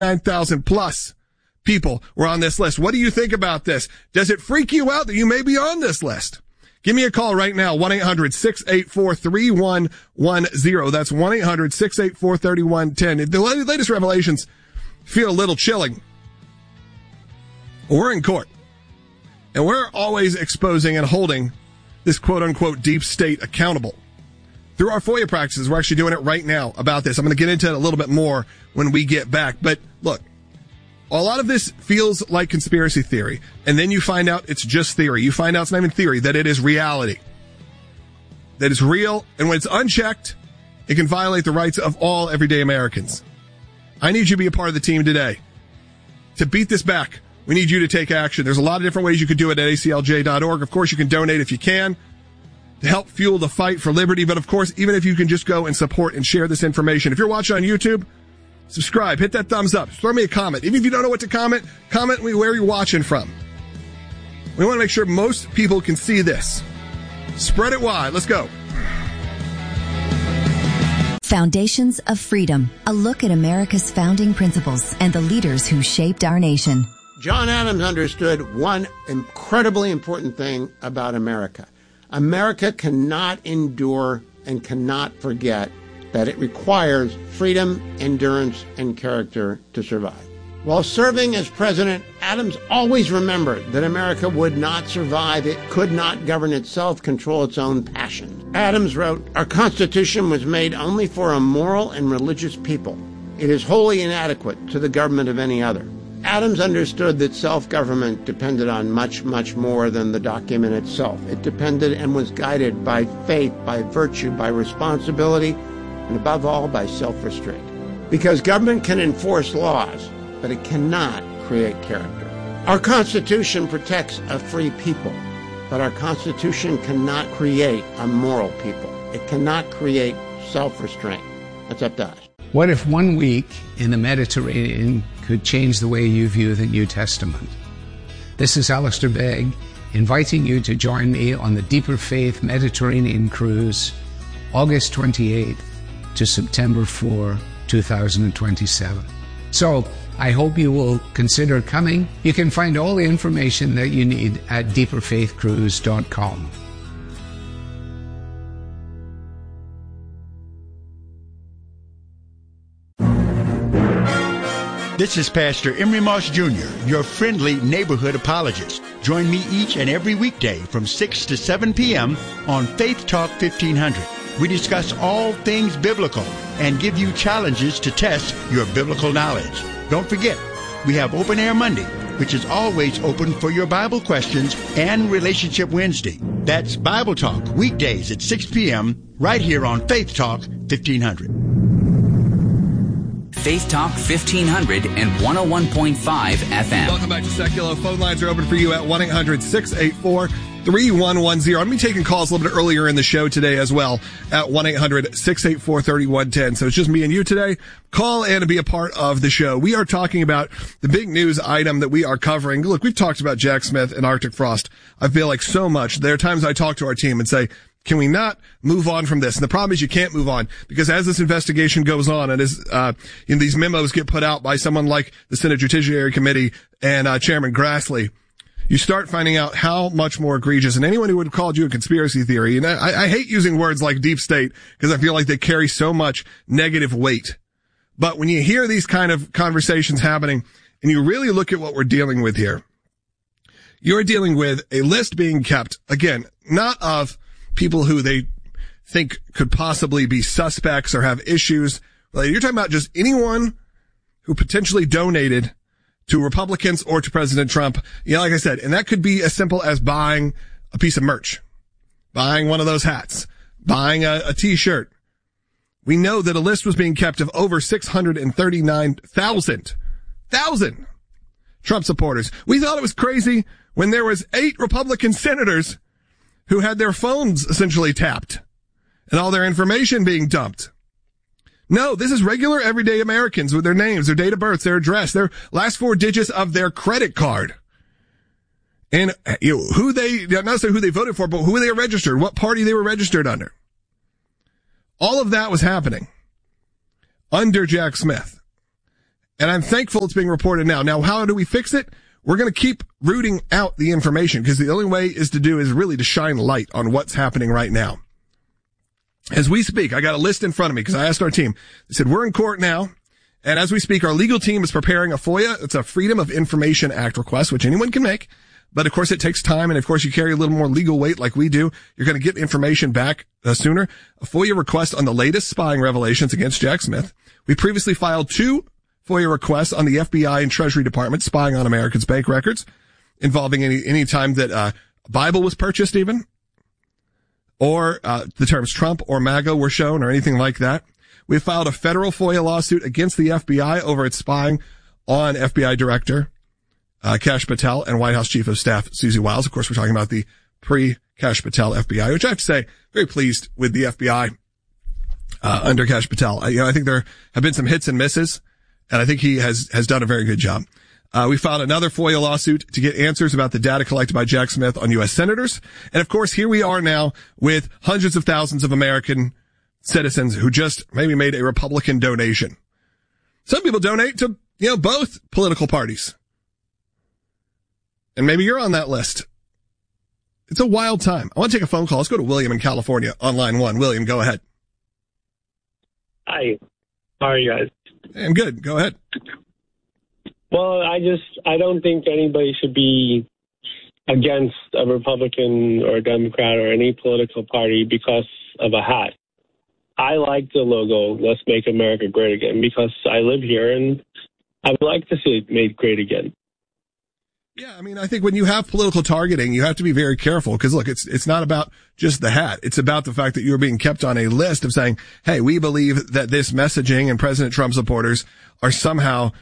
9,000 plus people were on this list. What do you think about this? Does it freak you out that you may be on this list? Give me a call right now, 1-800-684-3110. That's 1-800-684-3110. The latest revelations feel a little chilling. We're in court, and we're always exposing and holding this quote-unquote deep state accountable. Through our FOIA practices, we're actually doing it right now about this. I'm going to get into it a little bit more when we get back. But look, a lot of this feels like conspiracy theory, and then you find out it's just theory. You find out it's not even theory, that it is reality. That it's real, and when it's unchecked, it can violate the rights of all everyday Americans. I need you to be a part of the team today. To beat this back, we need you to take action. There's a lot of different ways you could do it at aclj.org. Of course, you can donate if you can to help fuel the fight for liberty. But of course, even if you can just go and support and share this information. If you're watching on YouTube, subscribe, hit that thumbs up, throw me a comment. Even if you don't know what to comment me where you're watching from. We want to make sure most people can see this. Spread it wide. Let's go. Foundations of Freedom, a look at America's founding principles and the leaders who shaped our nation. John Adams understood one incredibly important thing about America. America cannot endure and cannot forget that it requires freedom, endurance, and character to survive. While serving as president, Adams always remembered that America would not survive. It could not govern itself, control its own passions. Adams wrote, "Our Constitution was made only for a moral and religious people. It is wholly inadequate to the government of any other." Adams understood that self-government depended on much, much more than the document itself. It depended and was guided by faith, by virtue, by responsibility, and above all, by self-restraint. Because government can enforce laws, but it cannot create character. Our Constitution protects a free people, but our Constitution cannot create a moral people. It cannot create self-restraint. That's up to us. What if 1 week in the Mediterranean could change the way you view the New Testament? This is Alistair Begg, inviting you to join me on the Deeper Faith Mediterranean Cruise, August 28th to September 4, 2027. So, I hope you will consider coming. You can find all the information that you need at deeperfaithcruise.com. This is Pastor Emery Moss Jr., your friendly neighborhood apologist. Join me each and every weekday from 6 to 7 p.m. on Faith Talk 1500. We discuss all things biblical and give you challenges to test your biblical knowledge. Don't forget, we have Open Air Monday, which is always open for your Bible questions, and Relationship Wednesday. That's Bible Talk, weekdays at 6 p.m. right here on Faith Talk 1500. Faith Talk 1500 and 101.5 FM. Welcome back to Secular. Phone lines are open for you at 1-800-684-3110. I'm going to be taking calls a little bit earlier in the show today as well at 1-800-684-3110. So it's just me and you today. Call in and be a part of the show. We are talking about the big news item that we are covering. Look, we've talked about Jack Smith and Arctic Frost, I feel like, so much. There are times I talk to our team and say, can we not move on from this? And the problem is you can't move on, because as this investigation goes on and as these memos get put out by someone like the Senate Judiciary Committee and Chairman Grassley, you start finding out how much more egregious. And anyone who would have called you a conspiracy theory, and I hate using words like deep state because I feel like they carry so much negative weight. But when you hear these kind of conversations happening and you really look at what we're dealing with here, you're dealing with a list being kept, again, not of people who they think could possibly be suspects or have issues. You're talking about just anyone who potentially donated to Republicans or to President Trump. Yeah, like I said, and that could be as simple as buying a piece of merch, buying one of those hats, buying a t-shirt. We know that a list was being kept of over 639,000 Trump supporters. We thought it was crazy when there was 8 Republican senators who had their phones essentially tapped and all their information being dumped. No, this is regular everyday Americans with their names, their date of birth, their address, their last 4 digits of their credit card. And who they, not necessarily who they voted for, but who they registered, what party they were registered under. All of that was happening under Jack Smith. And I'm thankful it's being reported now. Now, how do we fix it? We're going to keep rooting out the information because the only way is really to shine light on what's happening right now. As we speak, I got a list in front of me because I asked our team. They said, we're in court now. And as we speak, our legal team is preparing a FOIA. It's a Freedom of Information Act request, which anyone can make. But of course, it takes time. And of course, you carry a little more legal weight like we do. You're going to get information back sooner. A FOIA request on the latest spying revelations against Jack Smith. We previously filed 2 FOIA requests on the FBI and Treasury Department spying on Americans' bank records, involving any time that a Bible was purchased even, or the terms Trump or MAGA were shown or anything like that. We filed a federal FOIA lawsuit against the FBI over its spying on FBI Director Kash Patel and White House Chief of Staff Susie Wiles. Of course, we're talking about the pre-Kash Patel FBI, which I have to say, very pleased with the FBI under Kash Patel. I think there have been some hits and misses, and I think he has done a very good job. We filed another FOIA lawsuit to get answers about the data collected by Jack Smith on U.S. senators. And of course, here we are now with hundreds of thousands of American citizens who just maybe made a Republican donation. Some people donate to, both political parties. And maybe you're on that list. It's a wild time. I want to take a phone call. Let's go to William in California on line 1. William, go ahead. Hi. How are you guys? I'm good. Go ahead. Well, I don't think anybody should be against a Republican or a Democrat or any political party because of a hat. I like the logo, Let's Make America Great Again, because I live here and I would like to see it made great again. Yeah, I think when you have political targeting, you have to be very careful because, look, it's not about just the hat. It's about the fact that you're being kept on a list of saying, hey, we believe that this messaging and President Trump supporters are somehow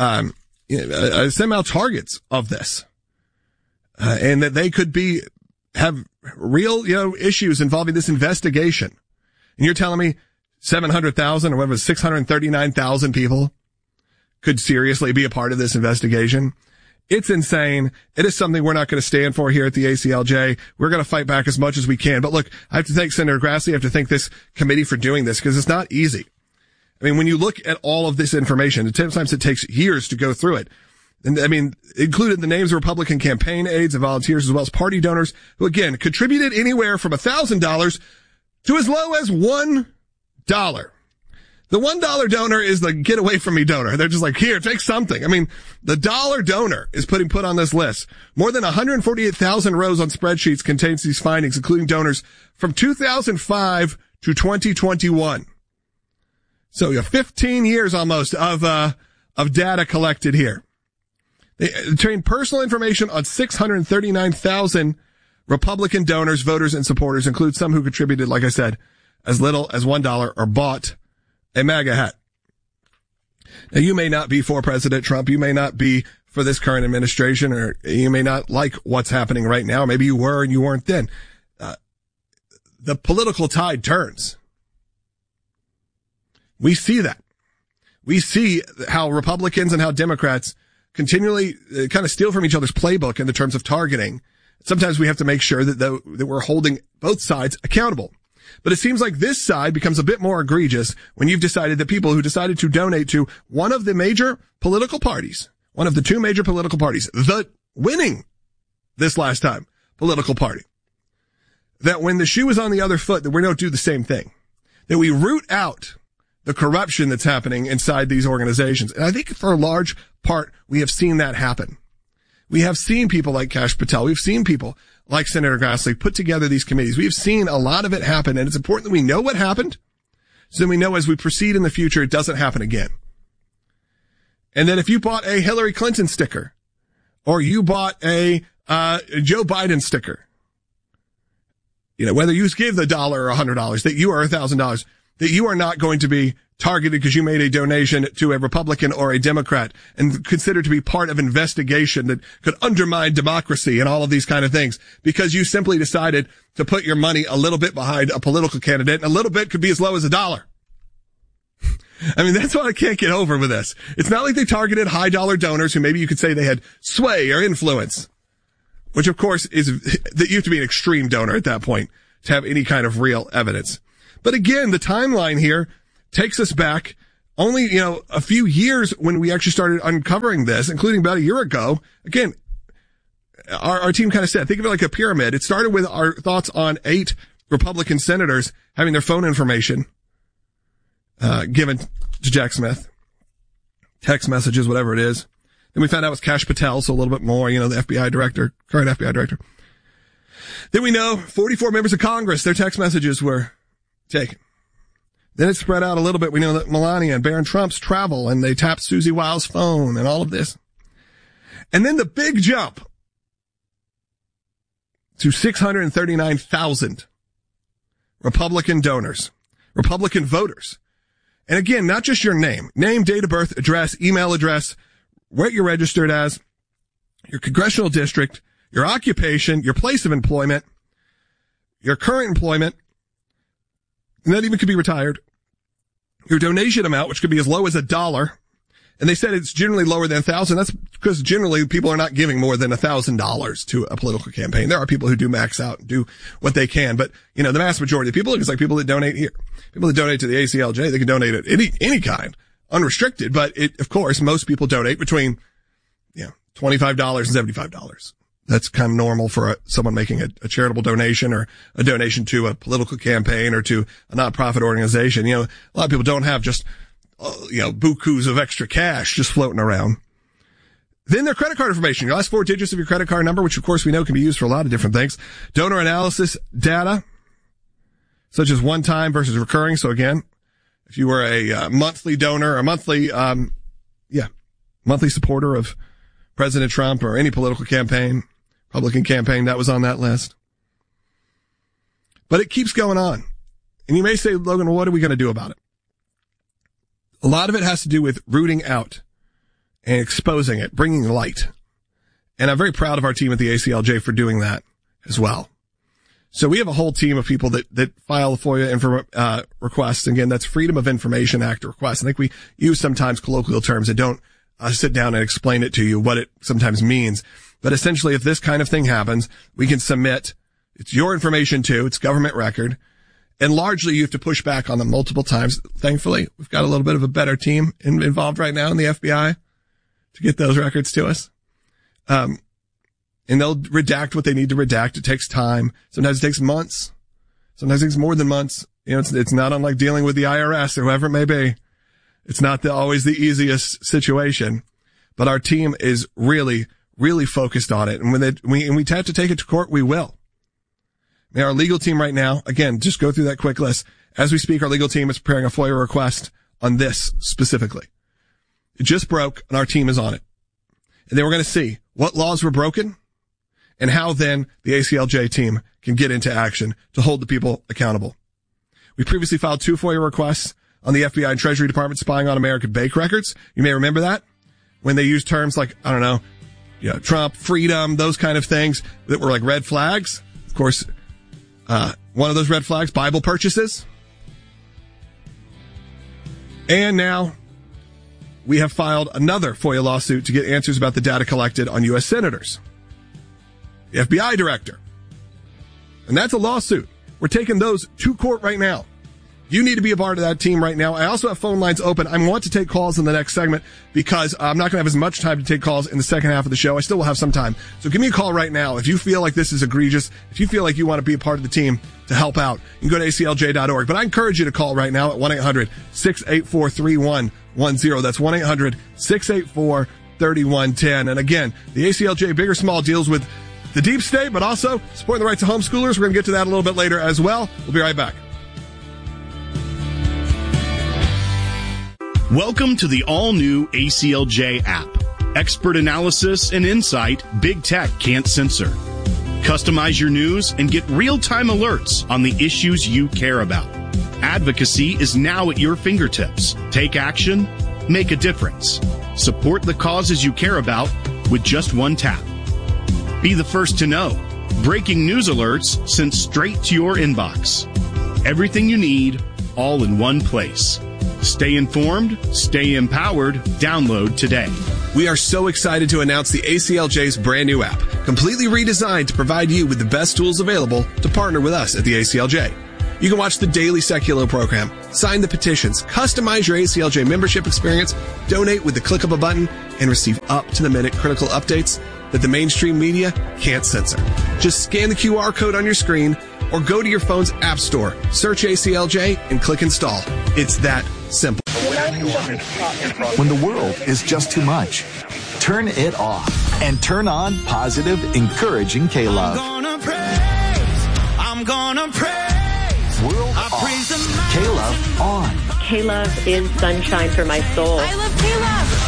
targets of this, and that they could have real, issues involving this investigation. And you're telling me 700,000 or whatever, 639,000 people could seriously be a part of this investigation? It's insane. It is something we're not going to stand for here at the ACLJ. We're going to fight back as much as we can. But look, I have to thank Senator Grassley. I have to thank this committee for doing this because it's not easy. When you look at all of this information, sometimes it takes years to go through it. And included the names of Republican campaign aides and volunteers as well as party donors who, again, contributed anywhere from $1,000 to as low as $1. The $1 donor is the get away from me donor. They're just like, here, take something. The dollar donor is put on this list. More than 148,000 rows on spreadsheets contains these findings, including donors from 2005 to 2021. So you have 15 years almost of data collected here. They obtained personal information on 639,000 Republican donors, voters, and supporters, include some who contributed, like I said, as little as $1 or bought a MAGA hat. Now, you may not be for President Trump. You may not be for this current administration, or you may not like what's happening right now. Maybe you were and you weren't then. The political tide turns. We see that. We see how Republicans and how Democrats continually kind of steal from each other's playbook in the terms of targeting. Sometimes we have to make sure that we're holding both sides accountable. But it seems like this side becomes a bit more egregious when you've decided that people who decided to donate to one of the major political parties, one of the 2 major political parties, the winning this last time political party, that when the shoe is on the other foot, that we don't do the same thing, that we root out the corruption that's happening inside these organizations. And I think for a large part, we have seen that happen. We have seen people like Kash Patel. We've seen people like Senator Grassley put together these committees. We've seen a lot of it happen, and it's important that we know what happened so that we know as we proceed in the future, it doesn't happen again. And then if you bought a Hillary Clinton sticker or you bought a Joe Biden sticker, whether you give the $1 or $100, that you are $1,000, that you are not going to be targeted because you made a donation to a Republican or a Democrat and considered to be part of investigation that could undermine democracy and all of these kind of things because you simply decided to put your money a little bit behind a political candidate, and a little bit could be as low as $1. That's what I can't get over with this. It's not like they targeted high dollar donors who maybe you could say they had sway or influence, which of course is that you have to be an extreme donor at that point to have any kind of real evidence. But again, the timeline here takes us back only, a few years when we actually started uncovering this, including about a year ago, again, our team kind of said, think of it like a pyramid. It started with our thoughts on 8 Republican senators having their phone information given to Jack Smith, text messages, whatever it is. Then we found out it was Kash Patel, so a little bit more, the FBI director, current FBI director. Then we know 44 members of Congress, their text messages were taken. Then it spread out a little bit. We know that Melania and Barron Trump's travel, and they tapped Susie Wiles' phone and all of this. And then the big jump to 639,000 Republican donors, Republican voters. And again, not just your name, date of birth, address, email address, what you're registered as, your congressional district, your occupation, your place of employment, your current employment, and that even could be retired, your donation amount, which could be as low as $1. And they said it's generally lower than $1,000. That's because generally people are not giving more than $1,000 to a political campaign. There are people who do max out and do what they can. But, the vast majority of people, it's like people that donate here. People that donate to the ACLJ, they can donate at any kind, unrestricted. But of course, most people donate between, $25 and $75. That's kind of normal for someone making a charitable donation or a donation to a political campaign or to a nonprofit organization. A lot of people don't have just, bukus of extra cash just floating around. Then their credit card information, your last 4 digits of your credit card number, which of course we know can be used for a lot of different things. Donor analysis data, such as one time versus recurring. So again, if you were a monthly donor, a monthly supporter of President Trump or any political campaign, Republican campaign, that was on that list. But it keeps going on. And you may say, Logan, well, what are we going to do about it? A lot of it has to do with rooting out and exposing it, bringing light. And I'm very proud of our team at the ACLJ for doing that as well. So we have a whole team of people that file FOIA requests. Again, that's Freedom of Information Act requests. I think we use sometimes colloquial terms that don't sit down and explain it to you what it sometimes means. But essentially, if this kind of thing happens, we can submit. It's your information too. It's government record. And largely you have to push back on them multiple times. Thankfully, we've got a little bit of a better team involved right now in the FBI to get those records to us. And they'll redact what they need to redact. It takes time. Sometimes it takes months. Sometimes it takes more than months. It's not unlike dealing with the IRS or whoever it may be. It's not always the easiest situation, but our team is really, really focused on it. And when we have to take it to court, we will. Now, our legal team right now, again, just go through that quick list. As we speak, our legal team is preparing a FOIA request on this specifically. It just broke and our team is on it. And then we're going to see what laws were broken and how then the ACLJ team can get into action to hold the people accountable. We previously filed 2 FOIA requests on the FBI and Treasury Department spying on American bank records. You may remember that when they used terms like, Trump, freedom, those kind of things that were like red flags. Of course, one of those red flags, Bible purchases. And now we have filed another FOIA lawsuit to get answers about the data collected on U.S. senators, the FBI director. And that's a lawsuit. We're taking those to court right now. You need to be a part of that team right now. I also have phone lines open. I want to take calls in the next segment because I'm not going to have as much time to take calls in the second half of the show. I still will have some time. So give me a call right now. If you feel like this is egregious, if you feel like you want to be a part of the team to help out, you can go to aclj.org. But I encourage you to call right now at 1-800-684-3110. That's 1-800-684-3110. And again, the ACLJ, big or small, deals with the deep state, but also supporting the rights of homeschoolers. We're going to get to that a little bit later as well. We'll be right back. Welcome to the all-new ACLJ app. Expert analysis and insight big tech can't censor. Customize your news and get real-time alerts on the issues you care about. Advocacy is now at your fingertips. Take action, make a difference. Support the causes you care about with just one tap. Be the first to know. Breaking news alerts sent straight to your inbox. Everything you need, all in one place. Stay informed, stay empowered, download today. We are so excited to announce the ACLJ's brand new app, completely redesigned to provide you with the best tools available to partner with us at the ACLJ. You can watch the daily Seculo program, sign the petitions, customize your ACLJ membership experience, donate with the click of a button, and receive up-to-the-minute critical updates that the mainstream media can't censor. Just scan the QR code on your screen or go to your phone's app store, search ACLJ, and click install. It's that simple. When the world is just too much, turn it off and turn on positive, encouraging K-Love. I'm gonna praise. World I off. praise the K-Love on. K-Love is sunshine for my soul. I love K-Love.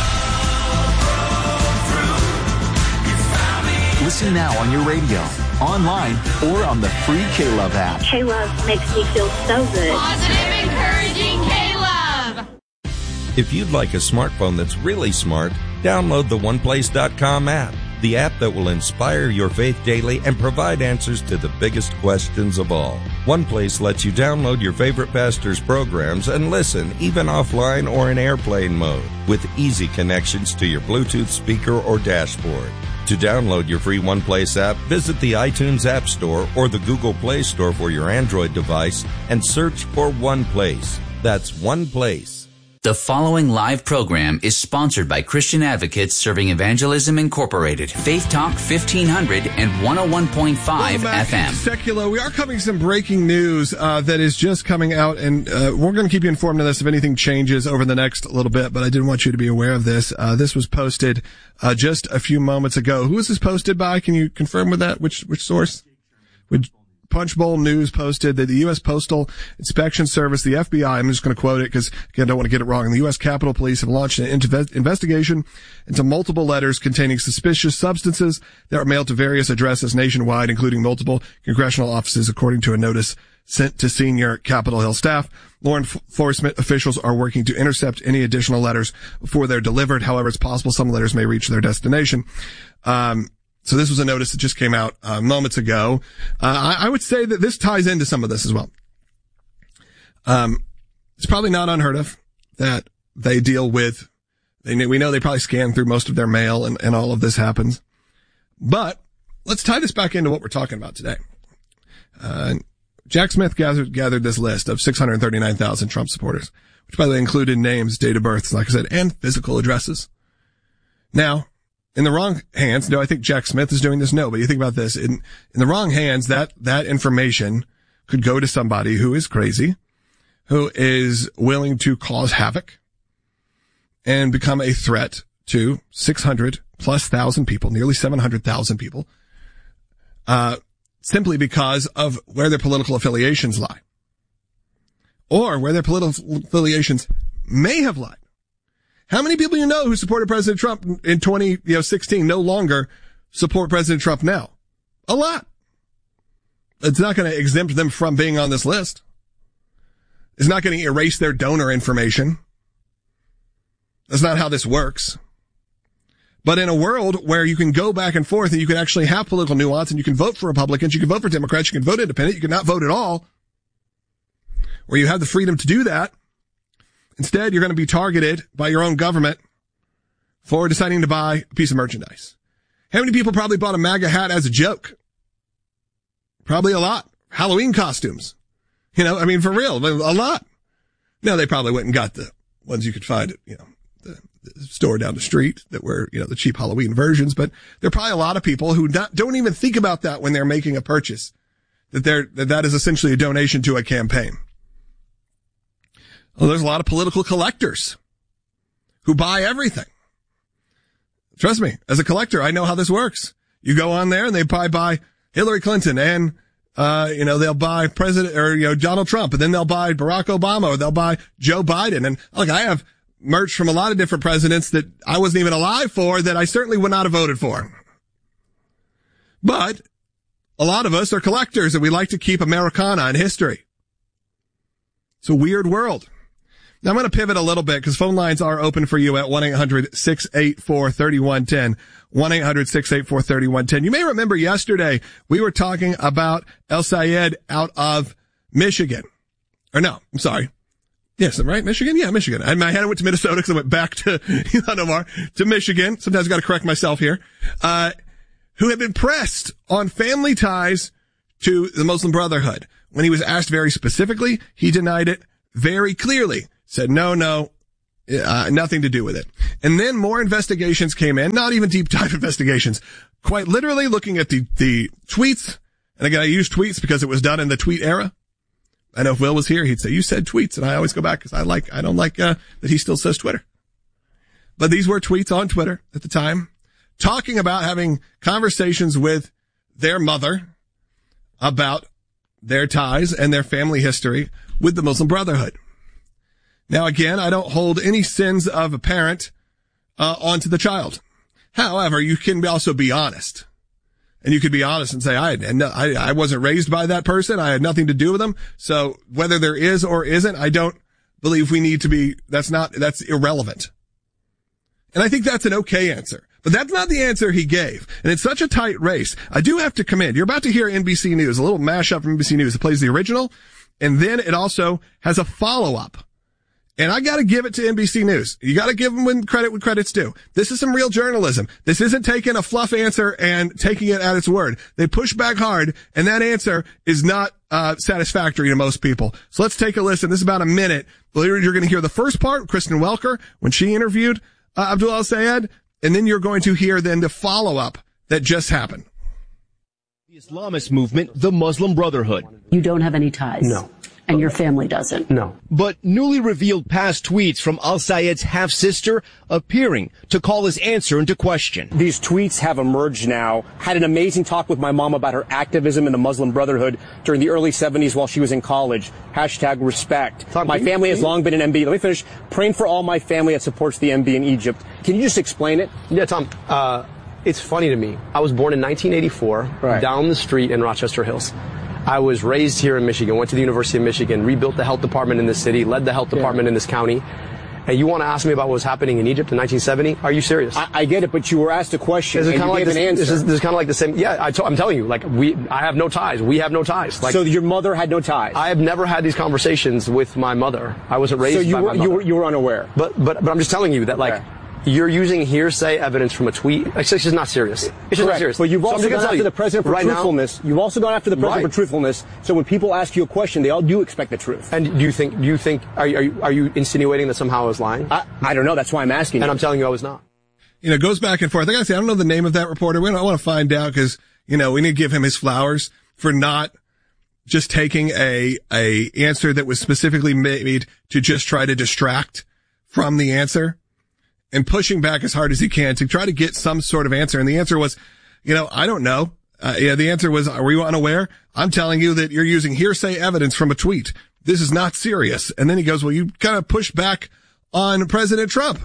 Listen now on your radio, online, or on the free K-Love app. K-Love makes me feel so good. Positive, encouraging K-Love. If you'd like a smartphone that's really smart, download the OnePlace.com app, the app that will inspire your faith daily and provide answers to the biggest questions of all. OnePlace lets you download your favorite pastor's programs and listen, even offline or in airplane mode, with easy connections to your Bluetooth speaker or dashboard. To download your free OnePlace app, visit the iTunes App Store or the Google Play Store for your Android device and search for OnePlace. That's OnePlace. The following live program is sponsored by Christian Advocates Serving Evangelism Incorporated, Faith Talk 1500 and 101.5 FM. Seculo, we are covering some breaking news that is just coming out, and we're going to keep you informed of this if anything changes over the next little bit, but I did want you to be aware of this. This was posted just a few moments ago. Who was this posted by? Can you confirm with that? Which source? Punchbowl News posted that the U.S. Postal Inspection Service, the FBI, I'm just going to quote it because, again, I don't want to get it wrong, the U.S. Capitol Police have launched an investigation into multiple letters containing suspicious substances that were mailed to various addresses nationwide, including multiple congressional offices, according to a notice sent to senior Capitol Hill staff. Law enforcement officials are working to intercept any additional letters before they're delivered. However, it's possible some letters may reach their destination. So this was a notice that just came out moments ago. I would say that this ties into some of this as well. It's probably not unheard of that they deal with, we know they probably scan through most of their mail and all of this happens. But let's tie this back into what we're talking about today. Jack Smith gathered this list of 639,000 Trump supporters, which by the way included names, date of births, like I said, and physical addresses. Now, in the wrong hands, no, I think Jack Smith is doing this. No, but you think about this. In the wrong hands, that information could go to somebody who is crazy, who is willing to cause havoc and become a threat to 600,000+ people, nearly 700,000 people, simply because of where their political affiliations lie or where their political affiliations may have lied. How many people you know who supported President Trump in 2016 no longer support President Trump now? A lot. It's not going to exempt them from being on this list. It's not going to erase their donor information. That's not how this works. But in a world where you can go back and forth and you can actually have political nuance and you can vote for Republicans, you can vote for Democrats, you can vote independent, you can not vote at all, where you have the freedom to do that, instead, you're going to be targeted by your own government for deciding to buy a piece of merchandise. How many people probably bought a MAGA hat as a joke? Probably a lot. Halloween costumes. For real, a lot. Now, they probably went and got the ones you could find at, the store down the street that were, the cheap Halloween versions. But there are probably a lot of people who don't even think about that when they're making a purchase, that is essentially a donation to a campaign. Well, there's a lot of political collectors who buy everything. Trust me, as a collector, I know how this works. You go on there and they buy Hillary Clinton and, they'll buy President or, Donald Trump, and then they'll buy Barack Obama, or they'll buy Joe Biden. And look, I have merch from a lot of different presidents that I wasn't even alive for that I certainly would not have voted for. But a lot of us are collectors and we like to keep Americana in history. It's a weird world. Now, I'm going to pivot a little bit because phone lines are open for you at 1-800-684-3110, 1-800-684-3110. You may remember yesterday we were talking about El Sayed out of Michigan. Or no, I'm sorry. Yes, right? Michigan? Yeah, Michigan. And my head went to Minnesota because I went back to, to Michigan. Sometimes I got to correct myself here. Who had been pressed on family ties to the Muslim Brotherhood. when he was asked very specifically, he denied it very clearly. Said, no, nothing to do with it. And then more investigations came in, not even deep dive investigations, quite literally looking at the tweets. And again, I use tweets because it was done in the tweet era. I know if Will was here, he'd say, you said tweets. And I always go back because I don't like that he still says Twitter. But these were tweets on Twitter at the time talking about having conversations with their mother about their ties and their family history with the Muslim Brotherhood. Now, again, I don't hold any sins of a parent onto the child. However, you can also be honest. And you could be honest and say, I wasn't raised by that person. I had nothing to do with them. So whether there is or isn't, I don't believe we need to be, that's irrelevant. And I think that's an okay answer. But that's not the answer he gave. And it's such a tight race. I do have to commend. You're about to hear NBC News, a little mashup from NBC News that plays the original. And then it also has a follow-up. And I gotta give it to NBC News. You gotta give them when credit's due. This is some real journalism. This isn't taking a fluff answer and taking it at its word. They push back hard, and that answer is not satisfactory to most people. So let's take a listen. This is about a minute. You're gonna hear the first part, Kristen Welker, when she interviewed Abdul al-Sayed, and then you're going to hear then the follow-up that just happened. The Islamist movement, the Muslim Brotherhood. You don't have any ties? No. And your family doesn't? No. But newly revealed past tweets from al-Sayed's half-sister appearing to call his answer into question. These tweets have emerged now. Had an amazing talk with my mom about her activism in the Muslim Brotherhood during the early 70s while she was in college. #respect. My family has long been an MB. Let me finish. Praying for all my family that supports the MB in Egypt. Can you just explain it? Yeah, Tom. It's funny to me. I was born in 1984 down the street in Rochester Hills. I was raised here in Michigan, went to the University of Michigan, rebuilt the health department in this city, led the health department in this county. And you want to ask me about what was happening in Egypt in 1970? Are you serious? I get it, but you were asked a question and you gave an answer. This is kind of like the same. Yeah, I'm telling you, I have no ties. We have no ties. So your mother had no ties? I have never had these conversations with my mother. I wasn't raised by my mother. You were unaware? But I'm just telling you that, you're using hearsay evidence from a tweet. It's just not serious. It's just not serious. But you've also gone after the president for truthfulness. You've also gone after the president for truthfulness. So when people ask you a question, they all do expect the truth. And do you think? Are you insinuating that somehow I was lying? I don't know. That's why I'm asking you. And I'm telling you I was not. It goes back and forth. I gotta say, I don't know the name of that reporter. I want to find out because, we need to give him his flowers for not just taking a answer that was specifically made to just try to distract from the answer. And pushing back as hard as he can to try to get some sort of answer. And the answer was, I don't know. The answer was, were you unaware? I'm telling you that you're using hearsay evidence from a tweet. This is not serious. And then he goes, well, you kind of pushed back on President Trump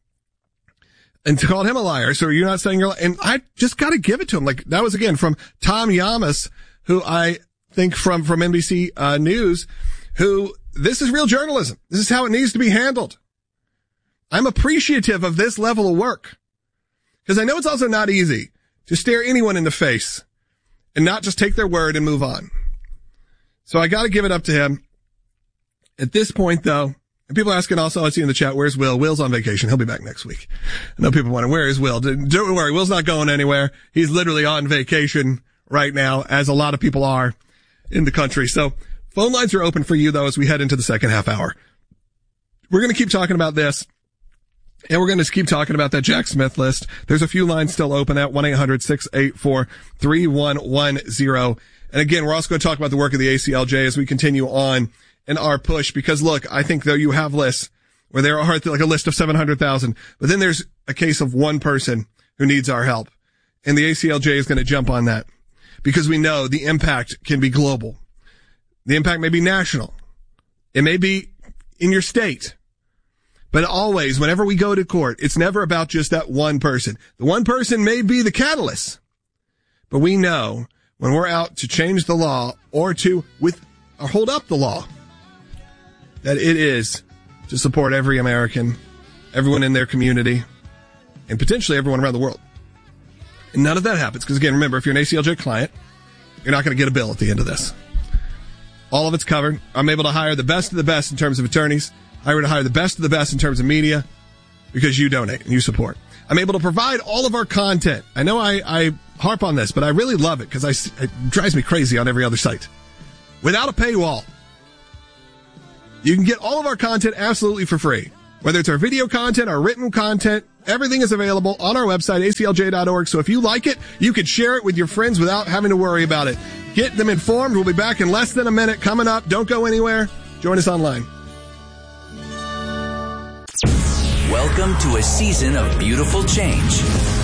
and called him a liar. So you're not saying you're lying. And I just got to give it to him. That was again from Tom Yamas, who I think from NBC News, who this is real journalism. This is how it needs to be handled. I'm appreciative of this level of work because I know it's also not easy to stare anyone in the face and not just take their word and move on. So I got to give it up to him. At this point, though, and people are asking also, I see in the chat, where's Will? Will's on vacation. He'll be back next week. I know people wondering, where is Will? Don't worry. Will's not going anywhere. He's literally on vacation right now, as a lot of people are in the country. So phone lines are open for you, though, as we head into the second half hour. We're going to keep talking about this. And we're going to keep talking about that Jack Smith list. There's a few lines still open at 1-800-684-3110. And again, we're also going to talk about the work of the ACLJ as we continue on in our push. Because look, I think though you have lists where there are like a list of 700,000, but then there's a case of one person who needs our help. And the ACLJ is going to jump on that because we know the impact can be global. The impact may be national. It may be in your state. But always, whenever we go to court, it's never about just that one person. The one person may be the catalyst. But we know when we're out to change the law or hold up the law, that it is to support every American, everyone in their community, and potentially everyone around the world. And none of that happens. Because again, remember, if you're an ACLJ client, you're not going to get a bill at the end of this. All of it's covered. I'm able to hire the best of the best in terms of attorneys. I'm able to hire the best of the best in terms of media because you donate and you support. I'm able to provide all of our content. I know I harp on this, but I really love it because it drives me crazy on every other site. without a paywall. You can get all of our content absolutely for free. Whether it's our video content, our written content, everything is available on our website, aclj.org. So if you like it, you can share it with your friends without having to worry about it. Get them informed. We'll be back in less than a minute. Coming up. Don't go anywhere. Join us online. Welcome to a season of beautiful change.